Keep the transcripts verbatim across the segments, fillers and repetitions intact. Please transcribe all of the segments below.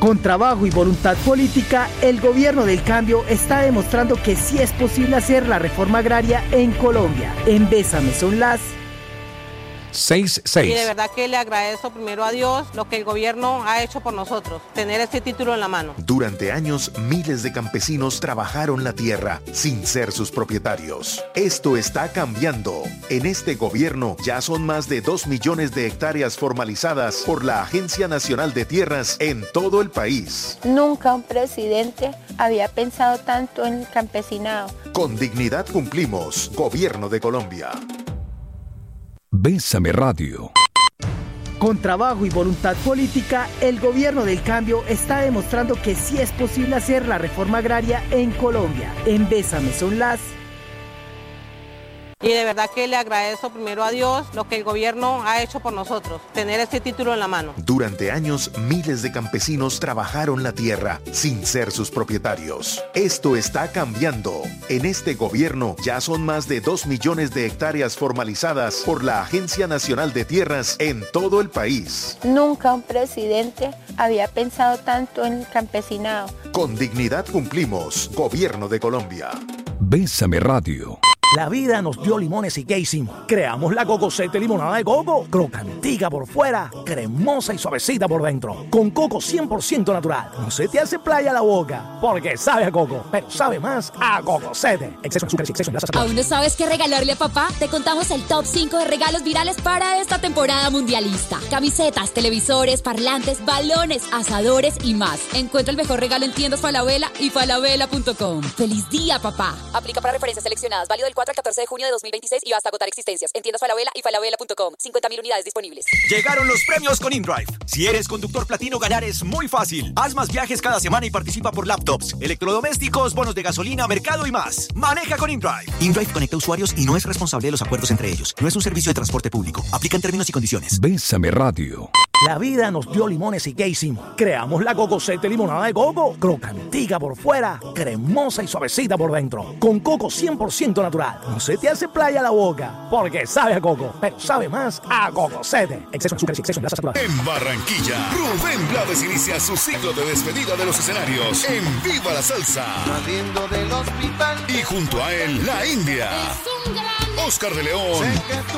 Con trabajo y voluntad política, el gobierno del cambio está demostrando que sí es posible hacer la reforma agraria en Colombia. En Bésame son las seis seis. Y de verdad que le agradezco primero a Dios lo que el gobierno ha hecho por nosotros, tener este título en la mano. Durante años, miles de campesinos trabajaron la tierra sin ser sus propietarios. Esto está cambiando. En este gobierno ya son más de dos millones de hectáreas formalizadas por la Agencia Nacional de Tierras en todo el país. Nunca un presidente había pensado tanto en el campesinado. Con dignidad cumplimos. Gobierno de Colombia. Bésame Radio. Con trabajo y voluntad política, el gobierno del cambio está demostrando que sí es posible hacer la reforma agraria en Colombia. En Bésame son las... Y de verdad que le agradezco primero a Dios lo que el gobierno ha hecho por nosotros, tener este título en la mano. Durante años, miles de campesinos trabajaron la tierra sin ser sus propietarios. Esto está cambiando. En este gobierno ya son más de dos millones de hectáreas formalizadas por la Agencia Nacional de Tierras en todo el país. Nunca un presidente había pensado tanto en el campesinado. Con dignidad cumplimos. Gobierno de Colombia. Bésame Radio. La vida nos dio limones y ¿qué hicimos? Creamos la Coco Sete limonada de coco, crocantica por fuera, cremosa y suavecita por dentro, con coco cien por ciento natural. No se te hace playa la boca, porque sabe a coco, pero sabe más a Coco Sete. Exceso de azúcar y exceso de grasas. ¿Aún no sabes qué regalarle a papá? Te contamos el top cinco de regalos virales para esta temporada mundialista. Camisetas, televisores, parlantes, balones, asadores y más. Encuentra el mejor regalo en tiendas Falabella y falabella punto com. ¡Feliz día, papá! Aplica para referencias seleccionadas, válido del cuatro al catorce de junio de dos mil veintiséis y hasta agotar existencias. En tiendas Falabella y falabella punto com. cincuenta mil unidades disponibles. Llegaron los premios con InDrive. Si eres conductor platino, ganar es muy fácil. Haz más viajes cada semana y participa por laptops, electrodomésticos, bonos de gasolina, mercado y más. Maneja con InDrive. InDrive conecta usuarios y no es responsable de los acuerdos entre ellos. No es un servicio de transporte público. Aplica en términos y condiciones. Bésame Radio. La vida nos dio limones y ¿qué hicimos? Creamos la Coco Sete limonada de coco, crocantica por fuera, cremosa y suavecita por dentro, con coco cien por ciento natural. No se te hace playa la boca, porque sabe a coco, pero sabe más a Coco Sete. Exceso de azúcar y exceso de grasas saturadas. En Barranquilla, Rubén Blades inicia su ciclo de despedida de los escenarios en Viva la Salsa. Saliendo del hospital. Y junto a él, la India, Oscar de León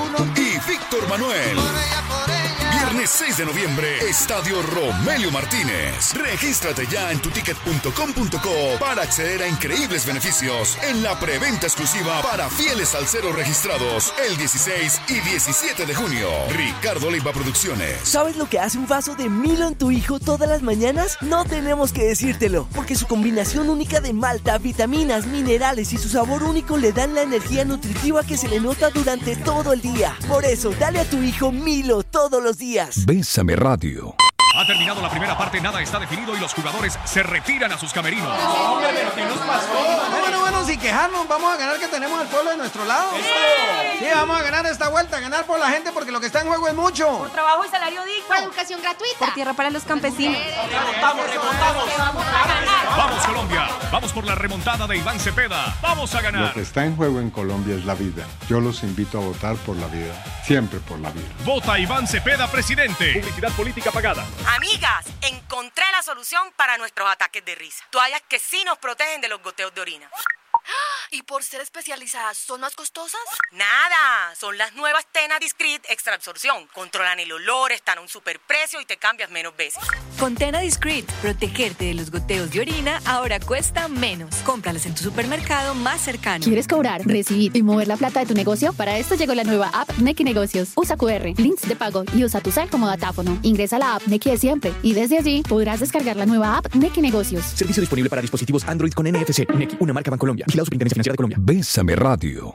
y Víctor Manuel. Por ella, por ella. Viernes seis de noviembre, Estadio Romelio Martínez. Regístrate ya en tuticket punto com punto co para acceder a increíbles beneficios en la preventa exclusiva para fieles salseros registrados el dieciséis y diecisiete de junio. Ricardo Leiva Producciones. ¿Sabes lo que hace un vaso de Milo en tu hijo todas las mañanas? No tenemos que decírtelo, porque su combinación única de malta, vitaminas, minerales y su sabor único le dan la energía nutritiva que se le nota durante todo el día. Por eso, dale a tu hijo Milo todos los días. Bésame Radio. Ha terminado la primera parte, nada está definido y los jugadores se retiran a sus camerinos. No, hombre, pero ¿qué nos pasó? Bueno, bueno, sin quejarnos, vamos a ganar que tenemos al pueblo de nuestro lado. ¡Sí! Sí, vamos a ganar esta vuelta, ganar por la gente porque lo que está en juego es mucho. Por trabajo y salario digno. Por educación gratuita. Por tierra para los campesinos. Remontamos, remontamos. Vamos a ganar. Vamos Colombia, vamos por la remontada de Iván Cepeda. Vamos a ganar. Lo que está en juego en Colombia es la vida. Yo los invito a votar por la vida, siempre por la vida. Vota Iván Cepeda, presidente. Publicidad política pagada. Amigas, encontré la solución para nuestros ataques de risa. Toallas que sí nos protegen de los goteos de orina. ¿Y por ser especializadas son más costosas? Nada, son las nuevas Tena Discreet Extra Absorción. Controlan el olor, están a un superprecio y te cambias menos veces. Con Tena Discreet, protegerte de los goteos de orina ahora cuesta menos. Cómpralas en tu supermercado más cercano. ¿Quieres cobrar, recibir y mover la plata de tu negocio? Para esto llegó la nueva app Nequi Negocios. Usa cu erre, links de pago y usa tu cel como datáfono. Ingresa a la app Nequi de siempre y desde allí podrás descargar la nueva app Nequi Negocios. Servicio disponible para dispositivos Android con N F C. Nequi, una marca Bancolombia. Vigilado Superintendencia Financiera de Colombia. Bésame Radio.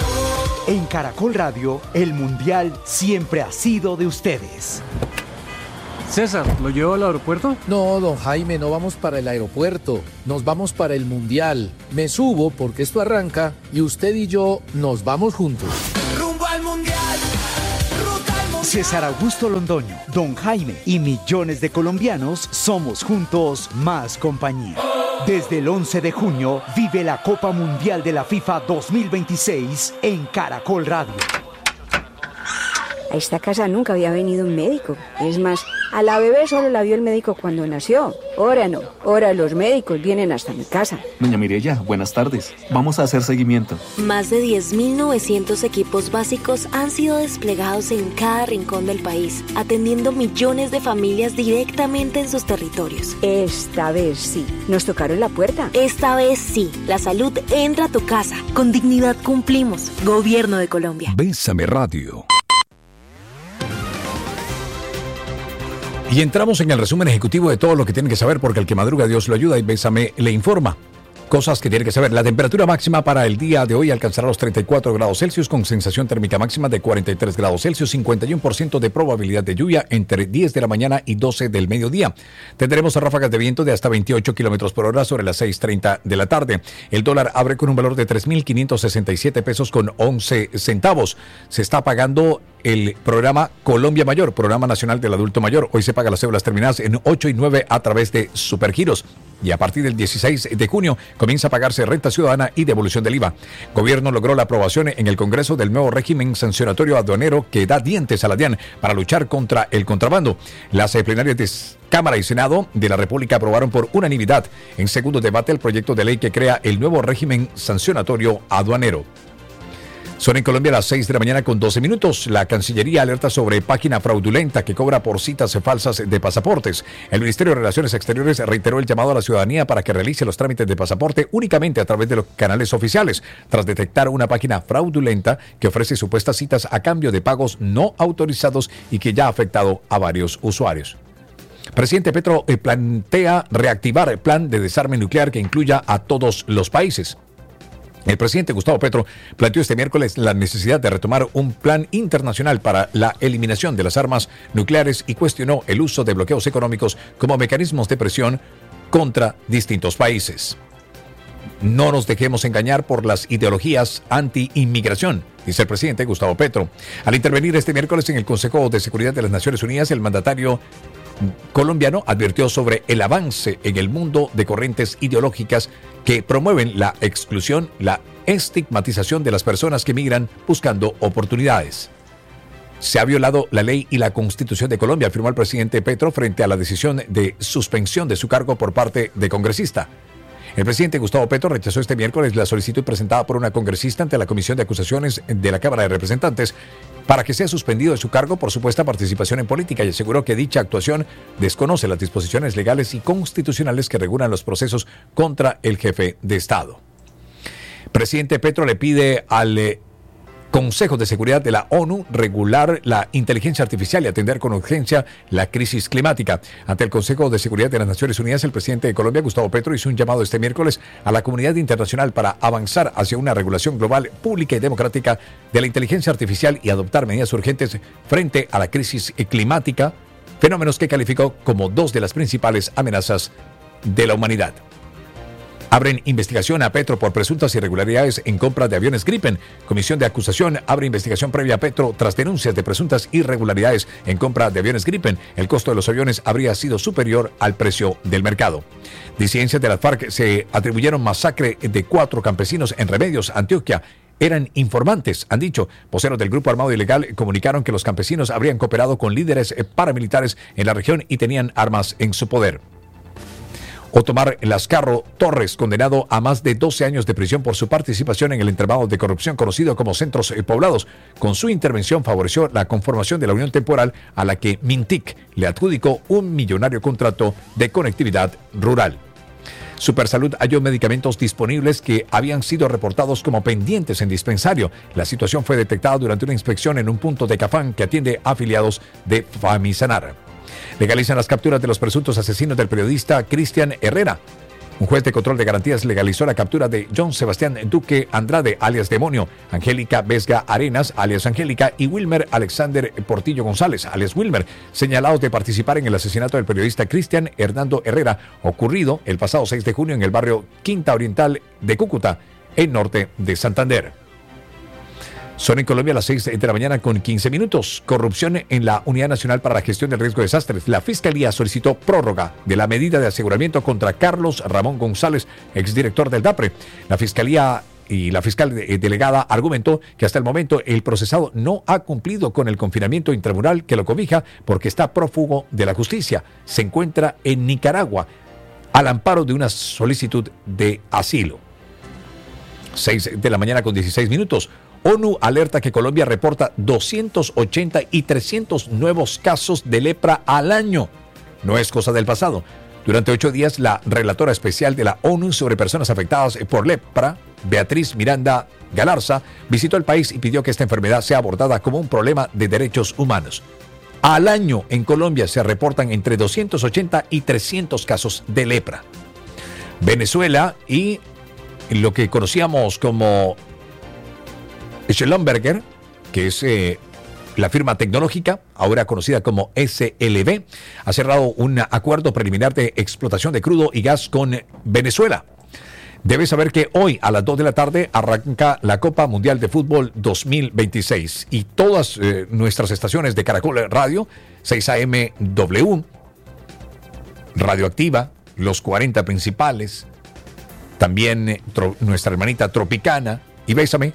En Caracol Radio, el Mundial siempre ha sido de ustedes. César, ¿lo llevo al aeropuerto? No, don Jaime, no vamos para el aeropuerto. Nos vamos para el Mundial. Me subo porque esto arranca y usted y yo nos vamos juntos. Rumbo al Mundial. Ruta al Mundial. César Augusto Londoño, don Jaime y millones de colombianos somos juntos más compañía. Desde el once de junio, vive la Copa Mundial de la FIFA dos mil veintiséis en Caracol Radio. A esta casa nunca había venido un médico. Es más, A la bebé solo la vio el médico cuando nació. Ahora no, ahora los médicos vienen hasta mi casa. Doña Mireya, buenas tardes. Vamos a hacer seguimiento. Más de diez mil novecientos equipos básicos han sido desplegados en cada rincón del país, atendiendo millones de familias directamente en sus territorios. Esta vez sí, nos tocaron la puerta. Esta vez sí, la salud entra a tu casa. Con dignidad cumplimos. Gobierno de Colombia. Bésame Radio. Y entramos en el resumen ejecutivo de todo lo que tienen que saber, porque el que madruga Dios lo ayuda y Bésame le informa. Cosas que tiene que saber. La temperatura máxima para el día de hoy alcanzará los treinta y cuatro grados Celsius con sensación térmica máxima de cuarenta y tres grados Celsius, cincuenta y uno por ciento de probabilidad de lluvia entre diez de la mañana y doce del mediodía. Tendremos ráfagas de viento de hasta veintiocho kilómetros por hora sobre las seis treinta de la tarde. El dólar abre con un valor de tres mil quinientos sesenta y siete pesos con once centavos. Se está pagando el programa Colombia Mayor, Programa Nacional del Adulto Mayor. Hoy se paga las cédulas terminadas en ocho y nueve a través de Supergiros. Y a partir del dieciséis de junio comienza a pagarse renta ciudadana y devolución del I V A. Gobierno logró la aprobación en el Congreso del nuevo régimen sancionatorio aduanero que da dientes a la DIAN para luchar contra el contrabando. Las plenarias de Cámara y Senado de la República aprobaron por unanimidad en segundo debate el proyecto de ley que crea el nuevo régimen sancionatorio aduanero. Son en Colombia las seis de la mañana con doce minutos. La Cancillería alerta sobre página fraudulenta que cobra por citas falsas de pasaportes. El Ministerio de Relaciones Exteriores reiteró el llamado a la ciudadanía para que realice los trámites de pasaporte únicamente a través de los canales oficiales, tras detectar una página fraudulenta que ofrece supuestas citas a cambio de pagos no autorizados y que ya ha afectado a varios usuarios. Presidente Petro eh, plantea reactivar el plan de desarme nuclear que incluya a todos los países. El presidente Gustavo Petro planteó este miércoles la necesidad de retomar un plan internacional para la eliminación de las armas nucleares y cuestionó el uso de bloqueos económicos como mecanismos de presión contra distintos países. No nos dejemos engañar por las ideologías anti-inmigración, dice el presidente Gustavo Petro. Al intervenir este miércoles en el Consejo de Seguridad de las Naciones Unidas, el mandatario colombiano advirtió sobre el avance en el mundo de corrientes ideológicas que promueven la exclusión, la estigmatización de las personas que migran buscando oportunidades. Se ha violado la ley y la Constitución de Colombia, afirmó el presidente Petro frente a la decisión de suspensión de su cargo por parte de congresista. El presidente Gustavo Petro rechazó este miércoles la solicitud presentada por una congresista ante la Comisión de Acusaciones de la Cámara de Representantes para que sea suspendido de su cargo por supuesta participación en política y aseguró que dicha actuación desconoce las disposiciones legales y constitucionales que regulan los procesos contra el jefe de Estado. Presidente Petro le pide al eh, Consejo de Seguridad de la ONU regular la inteligencia artificial y atender con urgencia la crisis climática. Ante el Consejo de Seguridad de las Naciones Unidas, el presidente de Colombia, Gustavo Petro, hizo un llamado este miércoles a la comunidad internacional para avanzar hacia una regulación global, pública y democrática de la inteligencia artificial y adoptar medidas urgentes frente a la crisis climática, fenómenos que calificó como dos de las principales amenazas de la humanidad. Abren investigación a Petro por presuntas irregularidades en compra de aviones Gripen. Comisión de acusación abre investigación previa a Petro tras denuncias de presuntas irregularidades en compra de aviones Gripen. El costo de los aviones habría sido superior al precio del mercado. Disidencias de las FARC se atribuyeron masacre de cuatro campesinos en Remedios, Antioquia. Eran informantes, han dicho. Voceros del grupo armado ilegal comunicaron que los campesinos habrían cooperado con líderes paramilitares en la región y tenían armas en su poder. Otomar Lascarro Torres, condenado a más de doce años de prisión por su participación en el entramado de corrupción conocido como Centros Poblados. Con su intervención favoreció la conformación de la unión temporal a la que Mintic le adjudicó un millonario contrato de conectividad rural. Supersalud halló medicamentos disponibles que habían sido reportados como pendientes en dispensario. La situación fue detectada durante una inspección en un punto de Cafán que atiende a afiliados de Famisanar. Legalizan las capturas de los presuntos asesinos del periodista Cristian Herrera. Un juez de control de garantías legalizó la captura de John Sebastián Duque Andrade, alias Demonio, Angélica Vesga Arenas, alias Angélica, y Wilmer Alexander Portillo González, alias Wilmer, señalados de participar en el asesinato del periodista Cristian Hernando Herrera, ocurrido el pasado seis de junio en el barrio Quinta Oriental de Cúcuta, en norte de Santander. Son en Colombia las seis de la mañana con quince minutos. Corrupción en la Unidad Nacional para la Gestión del Riesgo de Desastres. La Fiscalía solicitó prórroga de la medida de aseguramiento contra Carlos Ramón González, exdirector del DAPRE. La Fiscalía y la fiscal de, delegada argumentó que hasta el momento el procesado no ha cumplido con el confinamiento intramural que lo cobija porque está prófugo de la justicia. Se encuentra en Nicaragua al amparo de una solicitud de asilo. seis de la mañana con dieciséis minutos. ONU alerta que Colombia reporta doscientos ochenta y trescientos nuevos casos de lepra al año. No es cosa del pasado. Durante ocho días, la relatora especial de la ONU sobre personas afectadas por lepra, Beatriz Miranda Galarza, visitó el país y pidió que esta enfermedad sea abordada como un problema de derechos humanos. Al año en Colombia se reportan entre doscientos ochenta y trescientos casos de lepra. Venezuela y lo que conocíamos como Schlumberger, que es eh, la firma tecnológica, ahora conocida como S L B, ha cerrado un acuerdo preliminar de explotación de crudo y gas con Venezuela. Debes saber que hoy a las dos de la tarde arranca la Copa Mundial de Fútbol dos mil veintiséis y todas eh, nuestras estaciones de Caracol Radio, seis A M W, Radioactiva, los cuarenta principales, también eh, tro, nuestra hermanita Tropicana y Bésame,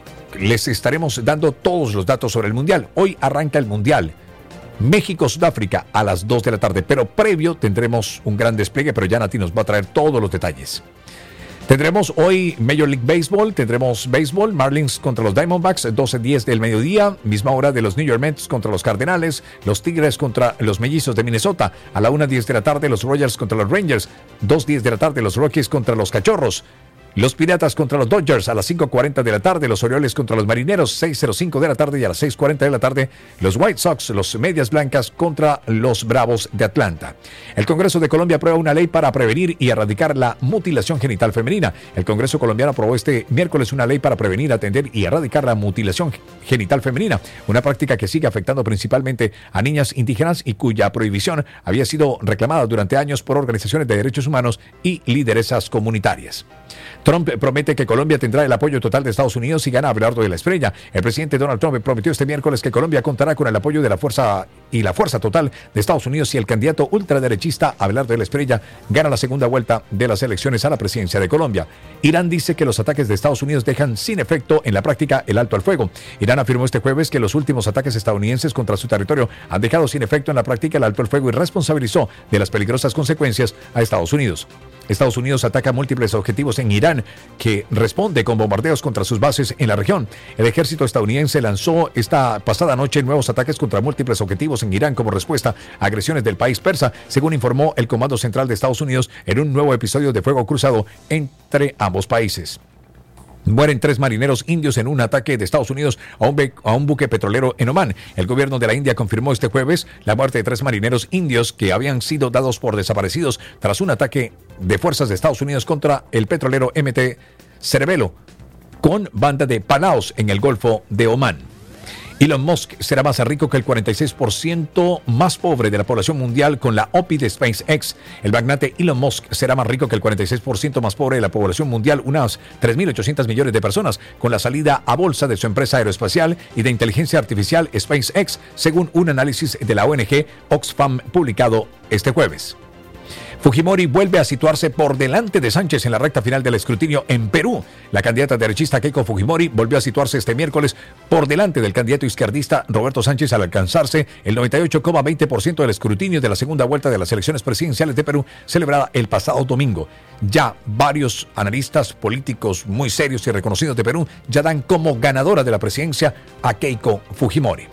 les estaremos dando todos los datos sobre el Mundial. Hoy arranca el Mundial. México-Sudáfrica a las dos de la tarde, pero previo tendremos un gran despliegue, pero ya Nati nos va a traer todos los detalles. Tendremos hoy Major League Baseball, tendremos béisbol, Marlins contra los Diamondbacks, doce diez del mediodía, misma hora de los New York Mets contra los Cardenales, los Tigres contra los Mellizos de Minnesota, a la una diez de la tarde los Royals contra los Rangers, dos diez de la tarde los Rockies contra los Cachorros, los Piratas contra los Dodgers a las cinco cuarenta de la tarde, los Orioles contra los Marineros, seis cero cinco de la tarde y a las seis cuarenta de la tarde, los White Sox, los Medias Blancas contra los Bravos de Atlanta. El Congreso de Colombia aprueba una ley para prevenir y erradicar la mutilación genital femenina. El Congreso colombiano aprobó este miércoles una ley para prevenir, atender y erradicar la mutilación genital femenina, una práctica que sigue afectando principalmente a niñas indígenas y cuya prohibición había sido reclamada durante años por organizaciones de derechos humanos y lideresas comunitarias. Trump promete que Colombia tendrá el apoyo total de Estados Unidos si gana Abelardo de la Espriella. El presidente Donald Trump prometió este miércoles que Colombia contará con el apoyo de la fuerza y la fuerza total de Estados Unidos si el candidato ultraderechista Abelardo de la Espriella gana la segunda vuelta de las elecciones a la presidencia de Colombia. Irán dice que los ataques de Estados Unidos dejan sin efecto en la práctica el alto al fuego. Irán afirmó este jueves que los últimos ataques estadounidenses contra su territorio han dejado sin efecto en la práctica el alto al fuego y responsabilizó de las peligrosas consecuencias a Estados Unidos. Estados Unidos ataca múltiples objetivos en Irán, que responde con bombardeos contra sus bases en la región. El ejército estadounidense lanzó esta pasada noche nuevos ataques contra múltiples objetivos en Irán como respuesta a agresiones del país persa, según informó el Comando Central de Estados Unidos en un nuevo episodio de fuego cruzado entre ambos países. Mueren tres marineros indios en un ataque de Estados Unidos a un, be- a un buque petrolero en Omán. El gobierno de la India confirmó este jueves la muerte de tres marineros indios que habían sido dados por desaparecidos tras un ataque de fuerzas de Estados Unidos contra el petrolero M T Cerebelo con banda de Palaos en el Golfo de Omán. Elon Musk será más rico que el cuarenta y seis por ciento más pobre de la población mundial con la O P I de SpaceX. El magnate Elon Musk será más rico que el cuarenta y seis por ciento más pobre de la población mundial, unas tres mil ochocientos millones de personas, con la salida a bolsa de su empresa aeroespacial y de inteligencia artificial SpaceX, según un análisis de la O N G Oxfam publicado este jueves. Fujimori vuelve a situarse por delante de Sánchez en la recta final del escrutinio en Perú. La candidata derechista Keiko Fujimori volvió a situarse este miércoles por delante del candidato izquierdista Roberto Sánchez al alcanzarse el noventa y ocho coma veinte por ciento del escrutinio de la segunda vuelta de las elecciones presidenciales de Perú, celebrada el pasado domingo. Ya varios analistas políticos muy serios y reconocidos de Perú ya dan como ganadora de la presidencia a Keiko Fujimori.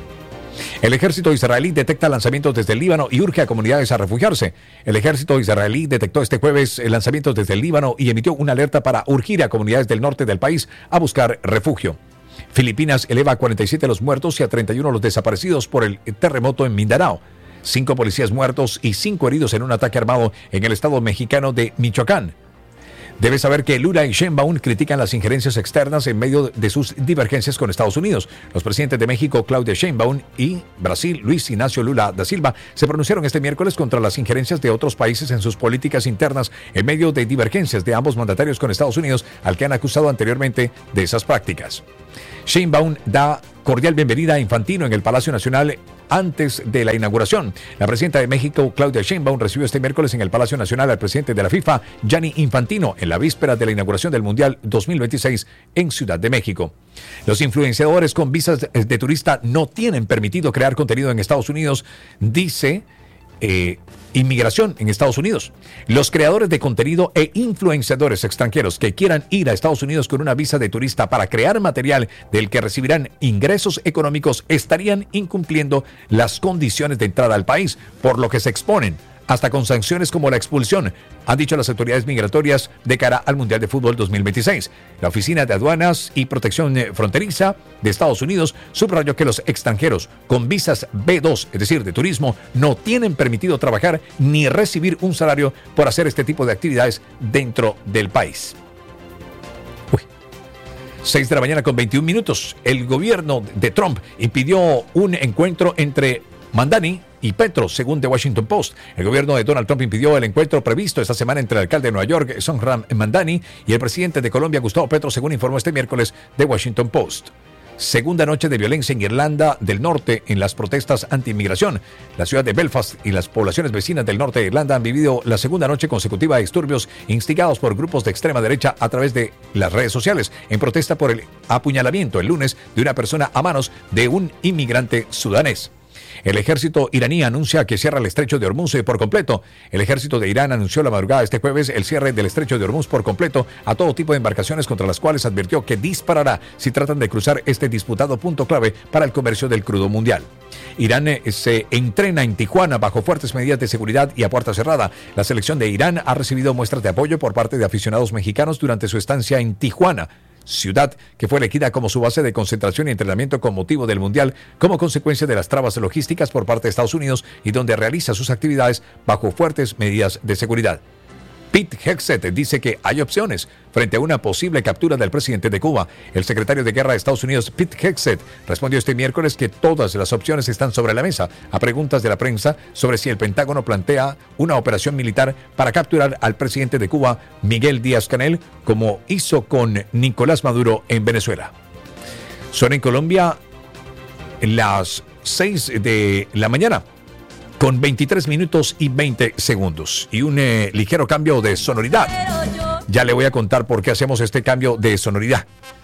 El ejército israelí detecta lanzamientos desde el Líbano y urge a comunidades a refugiarse. El ejército israelí detectó este jueves lanzamientos desde el Líbano y emitió una alerta para urgir a comunidades del norte del país a buscar refugio. Filipinas eleva a cuarenta y siete los muertos y a treinta y uno los desaparecidos por el terremoto en Mindanao. Cinco policías muertos y cinco heridos en un ataque armado en el estado mexicano de Michoacán. Debes saber que Lula y Sheinbaum critican las injerencias externas en medio de sus divergencias con Estados Unidos. Los presidentes de México, Claudia Sheinbaum, y Brasil, Luis Ignacio Lula da Silva, se pronunciaron este miércoles contra las injerencias de otros países en sus políticas internas en medio de divergencias de ambos mandatarios con Estados Unidos, al que han acusado anteriormente de esas prácticas. Sheinbaum da cordial bienvenida a Infantino en el Palacio Nacional antes de la inauguración. La presidenta de México, Claudia Sheinbaum, recibió este miércoles en el Palacio Nacional al presidente de la FIFA, Gianni Infantino, en la víspera de la inauguración del Mundial dos mil veintiséis en Ciudad de México. Los influenciadores con visas de turista no tienen permitido crear contenido en Estados Unidos, dice eh, Inmigración en Estados Unidos. Los creadores de contenido e influenciadores extranjeros que quieran ir a Estados Unidos con una visa de turista para crear material del que recibirán ingresos económicos estarían incumpliendo las condiciones de entrada al país, por lo que se exponen hasta con sanciones como la expulsión, han dicho las autoridades migratorias de cara al Mundial de Fútbol dos mil veintiséis. La Oficina de Aduanas y Protección Fronteriza de Estados Unidos subrayó que los extranjeros con visas B dos, es decir, de turismo, no tienen permitido trabajar ni recibir un salario por hacer este tipo de actividades dentro del país. Uy. seis de la mañana con veintiún minutos. El gobierno de Trump impidió un encuentro entre Mamdani y Petro, según The Washington Post. El gobierno de Donald Trump impidió el encuentro previsto esta semana entre el alcalde de Nueva York, Zohran Mamdani, y el presidente de Colombia, Gustavo Petro, según informó este miércoles The Washington Post. Segunda noche de violencia en Irlanda del Norte en las protestas anti-inmigración. La ciudad de Belfast y las poblaciones vecinas del norte de Irlanda han vivido la segunda noche consecutiva de disturbios instigados por grupos de extrema derecha a través de las redes sociales, en protesta por el apuñalamiento el lunes de una persona a manos de un inmigrante sudanés. El ejército iraní anuncia que cierra el estrecho de Hormuz por completo. El ejército de Irán anunció la madrugada de este jueves el cierre del estrecho de Hormuz por completo a todo tipo de embarcaciones, contra las cuales advirtió que disparará si tratan de cruzar este disputado punto clave para el comercio del crudo mundial. Irán eh, se entrena en Tijuana bajo fuertes medidas de seguridad y a puerta cerrada. La selección de Irán ha recibido muestras de apoyo por parte de aficionados mexicanos durante su estancia en Tijuana, ciudad que fue elegida como su base de concentración y entrenamiento con motivo del Mundial, como consecuencia de las trabas logísticas por parte de Estados Unidos, y donde realiza sus actividades bajo fuertes medidas de seguridad. Pete Hegseth dice que hay opciones frente a una posible captura del presidente de Cuba. El secretario de Guerra de Estados Unidos, Pete Hegseth, respondió este miércoles que todas las opciones están sobre la mesa a preguntas de la prensa sobre si el Pentágono plantea una operación militar para capturar al presidente de Cuba, Miguel Díaz-Canel, como hizo con Nicolás Maduro en Venezuela. Son en Colombia las seis de la mañana. Con veintitrés minutos y veinte segundos. Y un eh, ligero cambio de sonoridad. Ya le voy a contar por qué hacemos este cambio de sonoridad.